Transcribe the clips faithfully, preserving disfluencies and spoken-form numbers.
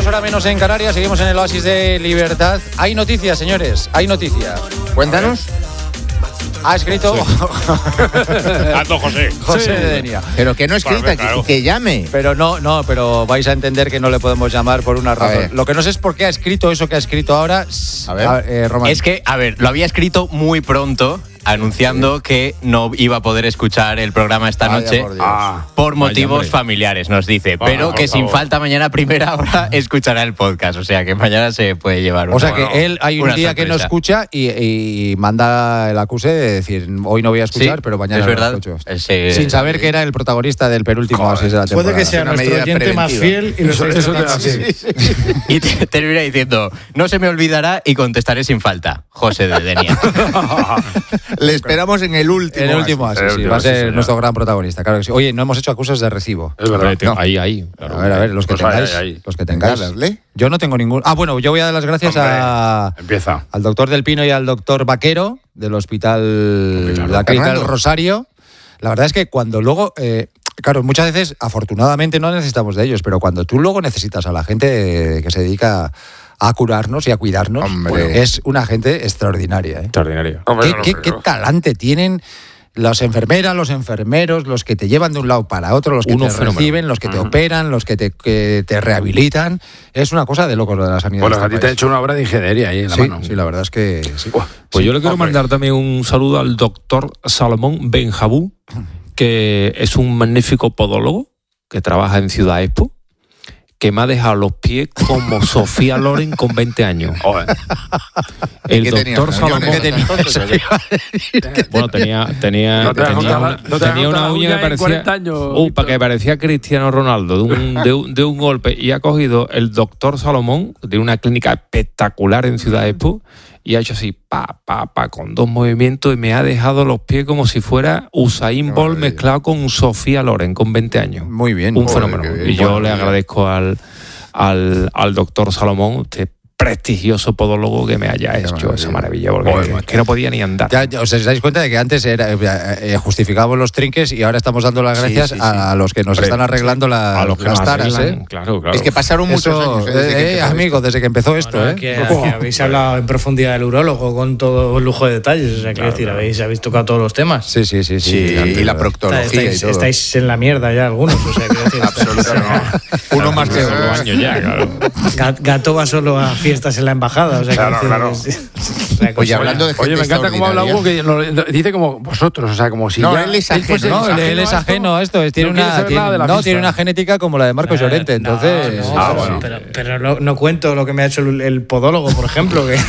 hora menos en Canarias, seguimos en el oasis de libertad. Hay noticias, señores, hay noticias. Cuéntanos. Ha escrito Ando José. José Sí. de Denia. Pero que no escrita, Vale, claro. que, que llame. Pero no, no, pero vais a entender que no le podemos llamar por una razón. ver. Lo que no sé es por qué ha escrito eso que ha escrito ahora. A ver. eh, Román. Es que, a ver, lo había escrito muy pronto, anunciando sí. que no iba a poder escuchar el programa esta Vaya noche por Dios. Ah, por motivos hombre. familiares, nos dice. Vale, pero por que sin favor. falta mañana a primera hora escuchará el podcast. O sea, que mañana se puede llevar una O sea que Bueno, él hay un una día que no sorpresa. escucha y, y manda el acuse de decir, hoy no voy a escuchar, Sí, pero mañana es lo verdad. escucho. Ese- Sin saber que era el protagonista del penúltimo Joder. oasis de la temporada. Puede que sea Una nuestro medida oyente más preventiva. fiel y lo estáis Eso- eso tratando te- así. sí, sí. Y te- termina diciendo, no se me olvidará y contestaré sin falta. José de Denia. Le esperamos en el último. En el último oasis. oasis, El sí, último, va a ser sí, señor. nuestro gran protagonista, claro que sí. Oye, no hemos hecho acusos de recibo. Es verdad. No. Ahí, ahí. claro. A ver, a ver, los que Pues ahí, tengáis. ahí, ahí. Los que tengáis. Dale. Yo no tengo ningún. Ah, bueno, yo voy a dar las gracias Hombre, a, Empieza. al doctor Del Pino y al doctor Vaquero del Hospital Hospital de la Clínica del Fernando. Rosario. La verdad es que cuando luego, eh, claro, muchas veces, afortunadamente no necesitamos de ellos, pero cuando tú luego necesitas a la gente que se dedica a curarnos y a cuidarnos, Hombre. bueno, es una gente extraordinaria. ¿eh? Extraordinario. ¿Qué, qué- qué talante tienen las enfermeras, los enfermeros, los que te llevan de un lado para otro, los que Uno te fenómeno. reciben, los que te Ujú. operan, los que te, que te rehabilitan? Es una cosa de locos lo de la sanidad. Bueno, de a este ti te ha país. hecho una obra de ingeniería ahí en la Sí, mano. sí, la verdad es que sí. Buah. Pues Sí, yo le quiero hombre. mandar también un saludo al doctor Salomón Benjabú, que es un magnífico podólogo que trabaja en Ciudad Expo, que me ha dejado los pies como Sofía Loren con veinte años. Joder. El ¿Qué tenía, doctor Salomón... millones? ¿Qué tenía? Bueno, tenía, tenía, No te has tenía, cortado una, la- no te has tenía cortado una la uña uña que en parecía... cuarenta años, Uh, Víctor. para que parecía Cristiano Ronaldo, de un, de, un, de un golpe. Y ha cogido el doctor Salomón, de una clínica espectacular en Ciudad Expo, y ha hecho así, pa, pa, pa, con dos movimientos, y me ha dejado los pies como si fuera Usain Bolt maravilla. mezclado con Sofía Loren, con veinte años. Muy bien. Un Joder, fenómeno. qué bien. Y yo Bueno, le bien. agradezco al, al, al doctor Salomón, este prestigioso podólogo, que me haya hecho maravilla. esa maravilla, porque Joder, que, macho. que no podía ni andar. Ya, ya os dais cuenta de que antes era, eh, eh, justificábamos los trinques y ahora estamos dando las Sí, gracias sí, sí. a, a los que nos Hombre, están arreglando la- a los que las nos taras. arreglan, ¿eh? claro, claro. Es que pasaron muchos Eso, años. ¿eh? desde que eh, empezó amigo, esto. desde que empezó esto, Bueno, ¿eh? que, que habéis hablado en profundidad del urólogo con todo lujo de detalles. O sea, quiero decir, habéis, habéis tocado todos los temas. Sí, sí, sí, sí. Sí, antes, y la ¿verdad? proctología Estáis, y todo. estáis en la mierda ya algunos. O sea, quiero decir, Absolutamente. Uno más que Hace dos otro. años ya, claro. Gat- Gato va solo a fiestas en la embajada. O sea, Claro, quiero claro. decir, es- la cosa- Oye, hablando de gente Oye, me encanta cómo habla Hugo, extraordinaria. que lo- lo- dice como vosotros, o sea, como si No, ya él es fuese ajeno. No, él, él es a esto. ajeno a esto. es- Tiene No quiere una, saber tiene, nada de la no, fiesta. tiene una genética como la de Marcos Eh, Llorente. no, Entonces, no, Ah, pero- bueno. pero, pero no, no cuento lo que me ha hecho el, el podólogo, por ejemplo. Que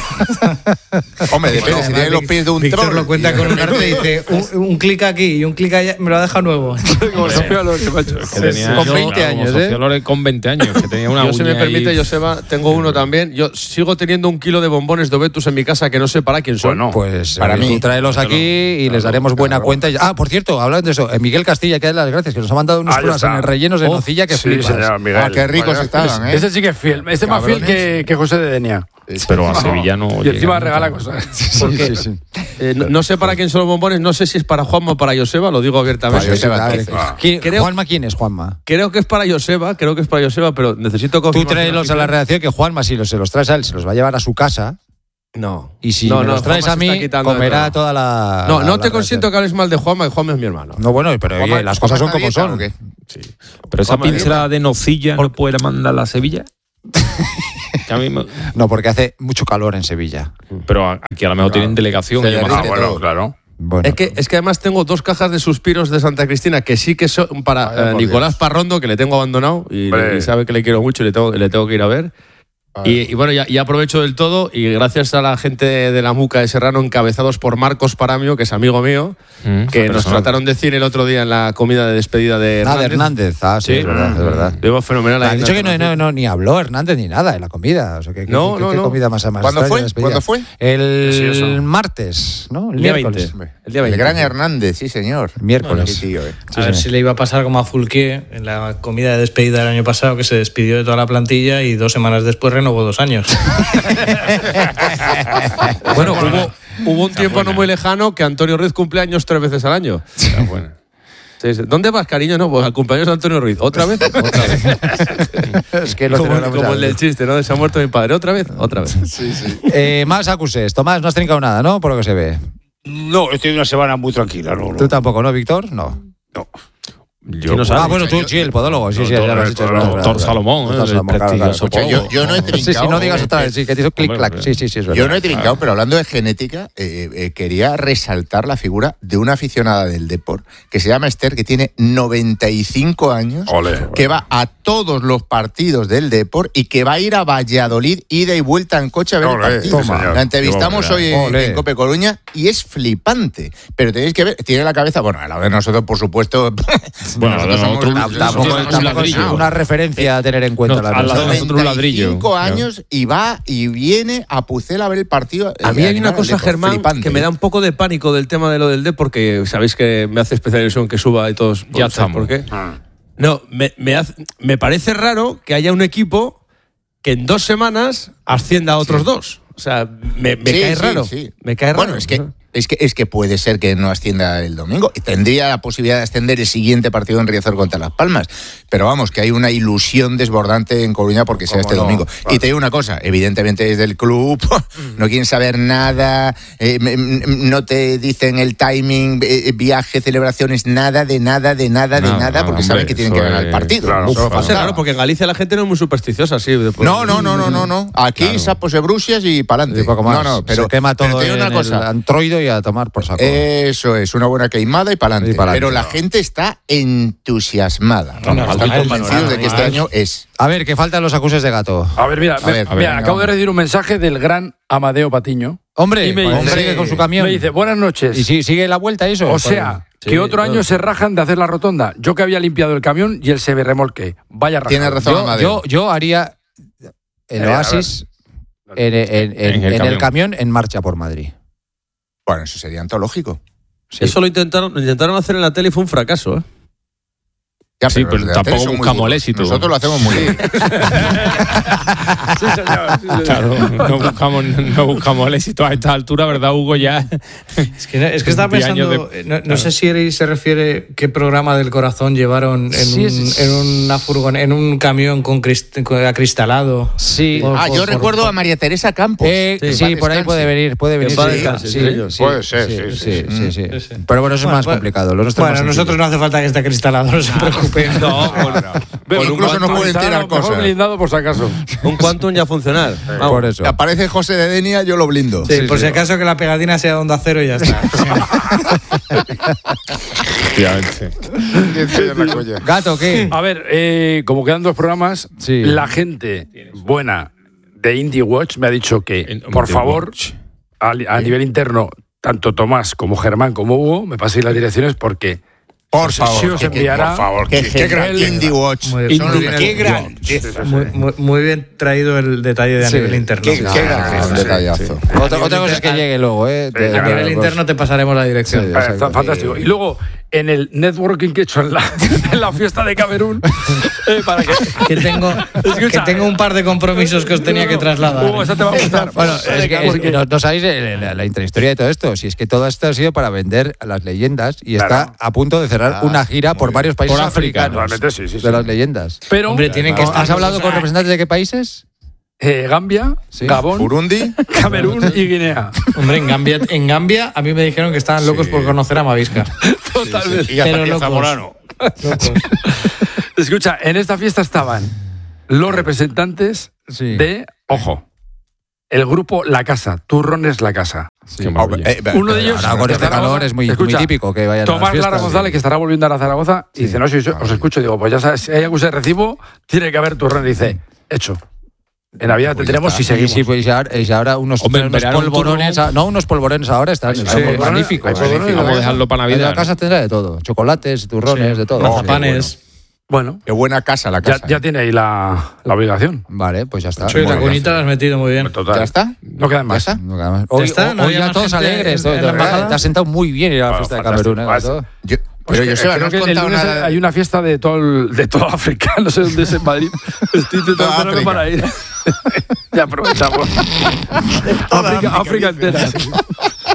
Hombre, depende, si tiene los pies de un Víctor troll. lo cuenta con un arte y dice un, un clic aquí y un clic allá, me lo ha dejado nuevo. Como Sofía Loren, macho. Que tenía, Con yo, veinte claro, años, como ¿eh? Sofía Loren con veinte años, que tenía una Yo, si me uña permite, ahí. Joseba, tengo uno también. Yo sigo teniendo un kilo de bombones de Obetus en mi casa que no sé para quién son. Bueno, pues Para eh, mí. tú tráelos aquí y les daremos buena cuenta. Y- Ah, por cierto, hablando de eso, eh, Miguel Castilla, que da las gracias, que nos ha mandado unos Ahí pruebas está. en el rellenos de Oh, nocilla que sí, flipas. señor, Miguel. Ah, qué ricos Bueno, estaban, ¿eh? Ese sí que es fiel. Este es más fiel que, que José de Denia. Pero a Sevilla no. Y llega encima nunca. regala cosas. Porque, eh, no, no sé para quién son los bombones, no sé si es para Juanma o para Joseba, lo digo abiertamente. Para Joseba, Ah, entonces. ¿quién- Creo- Juanma, ¿quién es Juanma? Creo que es para Joseba, creo que es para Joseba, pero necesito Tú confirmar. tráelos a la redacción, que Juanma, si los, se los traes a él, se los va a llevar a su casa. No. Y si No, me no, los traes Juanma a se está mí, quitando de comerá todo. toda la. No, la- no la te consiento redacción. que hables mal de Juanma, y Juanma es mi hermano. No, bueno, pero oye, Juanma- las cosas son como ¿Dieta o son. qué? Pero esa Juanma, pincelada de nocilla no puede mandarla a Sevilla. Que a mí me- No, porque hace mucho calor en Sevilla. Pero aquí a lo mejor tienen delegación. Se y yo derrite más- Ah, bueno, todo. claro. Bueno, Es que, es que además tengo dos cajas de suspiros de Santa Cristina que sí que son para Vaya eh, por Nicolás Dios. Parrondo, que le tengo abandonado y, Hombre. y sabe que le quiero mucho y le tengo, le tengo que ir a ver. Y, y bueno, ya, ya aprovecho del todo y gracias a la gente de la Muca de Serrano, encabezados por Marcos Paramio, que es amigo mío, Mm, que nos personal. trataron de cine el otro día en la comida de despedida de Ah, Hernández. de Hernández. Ah, sí, Sí. es verdad, es verdad. Digo, fenomenal. Ha ahí en dicho la- que no, no, no, ni habló Hernández ni nada en la comida. O sea, que, que- No, que- no, qué no. comida más más ¿Cuándo extraña fue? de despedida. ¿Cuándo fue? El Sí, eso. martes, ¿no? El, El día miércoles. veinte. El día El veinte. gran Hernández, sí, señor. Miércoles. Qué tío, eh. A ver si le iba a pasar como a Fulquier en la comida de despedida del año pasado, que se despidió de toda la plantilla y dos semanas después renovó dos años. Bueno, hubo, hubo un tiempo no muy lejano que Antonio Ruiz cumple años tres veces al año. Está buena. Sí, sí. ¿Dónde vas, cariño? No, pues al cumpleaños de Antonio Ruiz. ¿Otra vez? Otra vez. Es que lo como celebramos como ya. el del chiste, ¿no? Se ha muerto mi padre. ¿Otra vez? Otra vez. Eh, más acuses. Tomás, no has trincado nada, ¿no? Por lo que se ve. No, estoy una semana muy tranquila. No, no. Tú tampoco, ¿no, Víctor? No. No. Yo, no Ah, sabe. bueno, tú, sí, el podólogo. Sí, sí, ya lo has dicho. es verdad, es Doctor verdad. Salomón, Doctor el Salomón, claro, claro. prestigioso Escucha, yo, yo no he trincado. Sí, sí, no digas eh, otra vez. Sí, que te hizo clic, clac. Sí, sí, sí, es verdad. Yo no he trincado, pero hablando de genética, eh, eh, quería resaltar la figura de una aficionada del Depor que se llama Esther, que tiene noventa y cinco años, Ole. que va a todos los partidos del Depor y que va a ir a Valladolid, ida y vuelta en coche a ver Ole, el partido. sí, señor. La entrevistamos Qué hoy en, Ole. en Cope Coruña y es flipante. Pero tenéis que ver, tiene la cabeza, bueno, a la de nosotros, por supuesto. Bueno, a la de nosotros nosotros, Tampoco, somos tampoco un es ladrillo. una referencia a tener en cuenta No, la a la persona. de nosotros un ladrillo. noventa y cinco años y va y viene a Pucel a ver el partido. A mí eh, hay una animar al cosa, Depor, Germán, flipante. que me da un poco de pánico del tema de lo del D, porque sabéis que me hace especial ilusión que suba y todos. Ya ¿sabéis estamos. ¿Por qué? Ah. No, me, me, hace- me parece raro que haya un equipo que en dos semanas ascienda a otros dos. O sea, me, me Sí, cae sí, raro. sí. Me cae Bueno, raro. es que, es, que, es que puede ser que no ascienda el domingo. Y tendría la posibilidad de ascender el siguiente partido en Riazor contra Las Palmas. Pero vamos, que hay una ilusión desbordante en Coruña porque sea este no? domingo. Claro. Y te digo una cosa, evidentemente desde el club no quieren saber nada, eh, m- m- no te dicen el timing, eh, viaje, celebraciones, nada, de nada, de nada, de Nada, nada, porque hombre, saben que tienen que eso ganar el es- partido. claro, Solo claro. Va a ser faltaba. raro porque en Galicia la gente no es muy supersticiosa, así. de- No, no, no, no, no, no. Aquí sapos de brucias y para adelante. Y poco más. No, no, pero se quema pero todo te digo en una cosa. el antroido y a tomar por saco. Eso es, una buena queimada y para Y adelante. pa'lante. Pero la gente está entusiasmada. No, no, Están no, convencidos no, de que no, este no. año es. A ver, que faltan los acuses de gato. A ver, mira, A me- ver, mira, venga, acabo de vamos. recibir un mensaje del gran Amadeo Patiño. Hombre, Y me pues dice- sigue con su camión. Me dice, buenas noches. ¿Y si- sigue la vuelta eso? O sea, Sí, que otro no. año se rajan de hacer la rotonda. Yo que había limpiado el camión y él se remolque. Vaya rajada. Tiene razón, yo, Amadeo. yo, yo haría el Eh, a Oasis en, en- en- En el en el camión. camión en marcha por Madrid. Bueno, eso sería antológico. Sí. Eso lo intentaron, lo intentaron hacer en la tele y fue un fracaso, ¿eh? Ya, Sí, los pero de la tampoco tele son muy buscamos duros. el éxito. Nosotros lo hacemos muy bien. Sí, señor. sí, señor. Claro, no buscamos, no buscamos el éxito a esta altura, ¿verdad, Hugo? Ya. Es que, es que estaba veinte años pensando, de- eh, no, no sé si él se refiere qué programa del corazón llevaron en, Sí, un, es- en una furgon, en un camión con, crist- con acristalado. Sí. Por- Ah, por- yo por- recuerdo a María Teresa Campos. Eh, Sí, sí, paz por ahí descanse. puede venir, puede venir. En paz sí, descanse, sí, sí. sí, Puede ser, sí, sí, sí, sí, sí. Sí, sí. Pero bueno, eso es Bueno, más bueno. complicado. Lo nuestro es Bueno, más nosotros no hace falta que esté acristalado, no se preocupen. No, con, Pero con un, incluso nos quantum, pueden tirar Mejor cosas. blindado por si acaso. un quantum ya a funcionar. Vamos. por eso. Si aparece José de Denia, yo lo blindo. Sí, por si acaso que la pegatina sea de onda cero y ya está. Efectivamente. Gato, ¿qué? A ver, eh, como quedan dos programas, Sí. la gente buena de Indie Watch me ha dicho que, En- por de favor, Watch. a, a nivel interno, tanto Tomás como Germán como Hugo, me paséis las direcciones porque Por sí favor. os que- enviará. por favor. Qué, qué gran gran- Indie Watch. Muy- Son muy los bien. mejores. muy, muy- muy bien traído el detalle de a Sí. nivel interno. Qué, No, qué no, gran no, detallazo. Otra, otra cosa es que llegue luego, ¿eh? De- A de- nivel de- interno te pasaremos la dirección. Sí, Eh, está exacto. fantástico. Y luego, en el networking que he hecho en la, en la fiesta de Camerún, eh, para que. Que tengo, que tengo un par de compromisos que os tenía que trasladar. Hugo, esa te va a gustar. Bueno, es que, es que no, no sabéis eh, la, la intrahistoria de todo esto. Si es que todo esto ha sido para vender a las leyendas y Claro. está a punto de cerrar Ah, una gira por muy varios países Por África, africanos. realmente sí, sí, sí. De las leyendas. Pero, Hombre, tienen que estar ¿Has hablado todos- con representantes de qué países? eh, Gambia, Sí. Gabón, Burundi. Camerún y Guinea. Hombre, en Gambia, en Gambia a mí me dijeron que estaban locos por conocer a Mavisca. Totalmente. Y Pero locos. Locos. Escucha, en esta fiesta estaban los representantes Sí. de, ojo, el grupo La Casa, Turrones La Casa. Qué maravilla. Eh, eh, Uno de ellos, Ahora con de este Zaragoza, calor es muy, muy escucha, típico que vayan a Tomás las fiestas. Lara González, que estará volviendo a la Zaragoza, y dice, no, si yo os escucho, digo, pues ya sabes, si hay algún se recibo, tiene que haber turrón. Y dice, hecho. En Navidad Pues tendremos ya si está. seguimos. Sí, sí, pues y ahora, y ahora unos, Hombre, en unos verano un polvorones, turrón- a- no unos polvorones ahora están, Sí, están polvorones, magníficos. hay polvorones, magníficos. Vamos a dejarlo para En la Navidad. casa tendrá de todo, chocolates, turrones, de todo. Mazapanes. Bueno, Qué buena casa la ya, casa. ya tiene ahí la, la obligación. Vale, pues ya está. Sí, la Bueno, cunita la has metido muy bien. Total. ¿Ya está? No quedan ¿Ya más. está? no queda más. Hoy, está? hoy- ¿No hoy había ya más todos gente alegres. en- todo, en de la verdad, embajada? te has sentado muy bien ir a la Bueno, fiesta de fantástico. Camerún. ¿eh, Gato? Yo, Pues pero que- yo sé, no creo has que el contado lunes nada. hay una fiesta de todo, el- de toda África, no sé dónde es en Madrid. Estoy intentando Toda ponerme África. para ir. Ya aprovechamos. África, África entera.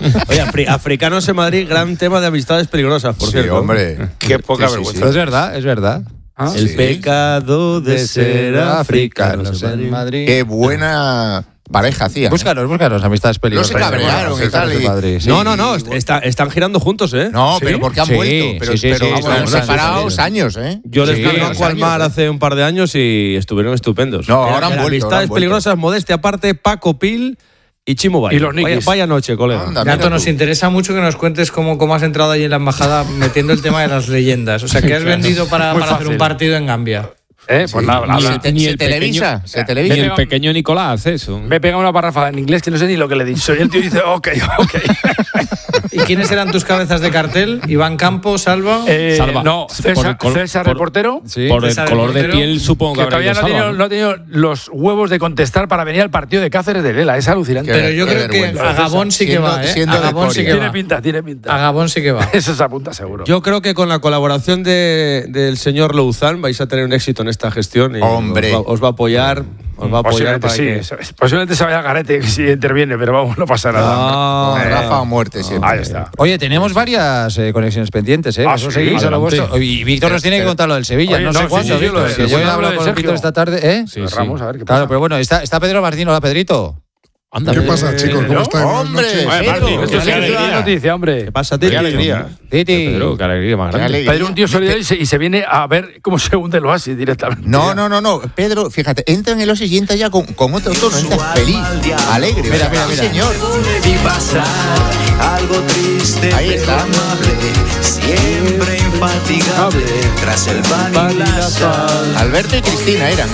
Oye, Afri- Africanos en Madrid, gran tema de amistades peligrosas, por Sí, cierto. hombre. Qué poca Sí, sí, vergüenza. Pero es verdad, es verdad. ¿Ah? El Sí. pecado de ser africanos en Madrid. Madrid. Qué buena pareja hacía. ¿eh? Búscanos, búscanos, amistades peligrosas. No se cabrearon y tal, de y- Madrid, sí. No, no, no, está- están girando juntos, ¿eh? No, ¿Sí? pero porque han Sí, vuelto. Pero, sí, sí, pero sí, están están separados separados. años, ¿eh? Yo les Sí, vi años, al mar ¿eh? hace un par de años y estuvieron estupendos. No, ahora Era- han era vuelto, ahora han Amistades vuelto. peligrosas, modestia aparte, Paco Pil y Chimo Bayo. Y los vaya, niquis. vaya noche, colega. Anda, mira Gato, nos tú. interesa mucho que nos cuentes cómo, cómo has entrado allí en la embajada metiendo el tema de las leyendas. O sea, que has vendido para, Muy para hacer un fácil. partido en Gambia. ¿Eh? Pues nada, Ah, nada. Se, te- Ni se el televisa, pequeño- se Ni televisa. el pequeño Nicolás hace eso. Me pega una parrafa en inglés que no sé ni lo que le he dicho. Y el tío dice, ok, ok. ¿Y quiénes eran tus cabezas de cartel? Iván Campos, Salva. Eh, Salva. no, Por César, el col- César por- el portero. Sí. Por el César, el color de portero, piel, supongo que Que habrá todavía ido no ha, tenido, Salva, ¿no? no ha tenido los huevos de contestar para venir al partido de Cáceres de Lela. Es alucinante. Qué Pero yo qué creo que vergüenza. a Gabón sí que Siendo- va, ¿eh? siendo A de Gabón sí que Coria. Tiene va. pinta, tiene pinta. A Gabón sí que va. Eso se apunta seguro. Yo creo que con la colaboración de, del señor Louzán vais a tener un éxito en esta gestión. Y Hombre. Os va, os va a apoyar. Os va a apoyar Posiblemente para sí. que... eso es. Posiblemente se vaya a garete si interviene, pero vamos, no pasa nada. Ah, Con Rafa a muerte siempre. Ahí está. Oye, tenemos varias eh, conexiones pendientes, ¿eh? Ah, Eso sí, seguís a lo adelante. vuestro. Y Víctor nos tiene que Pero- contar lo del Sevilla. Oye, no, no, sé sí, cuándo, sí, sí, Víctor, lo de- que lo yo he de hablado con Sergio. Víctor esta tarde, ¿eh? Sí, sí. Ramos, a ver qué Claro, pasa. pero bueno, está, está Pedro Martín. Hola, Pedrito. Anda, ¿Qué eh, pasa, chicos? ¿Cómo ¿no? estáis? Buenas Hombre, noches. Pedro, Esto qué sí que es alegría. una noticia, hombre. ¿Qué pasa, Qué Titi? alegría. Titi. Pedro, qué alegría más Qué grande. alegría. Pedro, un tío solidario y se, y se viene a ver cómo se hunde el oasis directamente. No, no, no, no. Pedro, fíjate, entra en el Oasis y entra ya con, con otro tono. Entra feliz, alegre. Mira, mira, Sí, mira. señor. Vi pasar algo triste, Ahí pero está. amable, siempre infatigable, tras el pan y la sal. Alberto y Cristina eran,